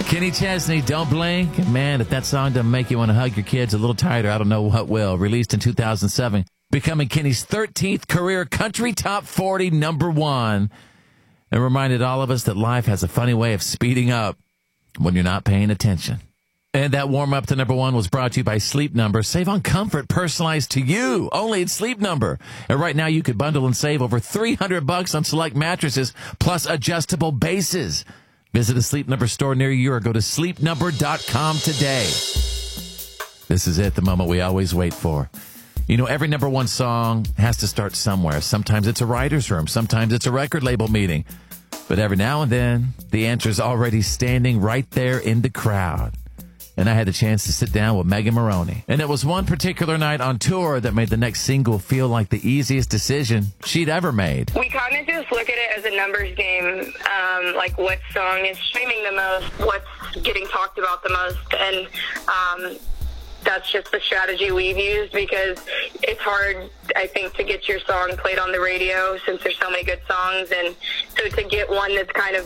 Kenny Chesney, Don't Blink. And man, if that song doesn't make you want to hug your kids a little tighter, I don't know what will. Released in 2007, becoming Kenny's 13th career country top 40 #1. And reminded all of us that life has a funny way of speeding up when you're not paying attention. And that warm-up to #1 was brought to you by Sleep Number. Save on comfort personalized to you, only at Sleep Number. And right now you could bundle and save over $300 on select mattresses plus adjustable bases. Visit a Sleep Number store near you or go to sleepnumber.com today. This is it, the moment we always wait for. You know, every #1 song has to start somewhere. Sometimes it's a writer's room. Sometimes it's a record label meeting. But every now and then, the answer's already standing right there in the crowd. And I had the chance to sit down with Megan Moroney. And it was one particular night on tour that made the next single feel like the easiest decision she'd ever made. We kind of just look at it as a numbers game, like what song is streaming the most, what's getting talked about the most, and that's just the strategy we've used because it's hard, I think, to get your song played on the radio since there's so many good songs, and so to get one that's kind of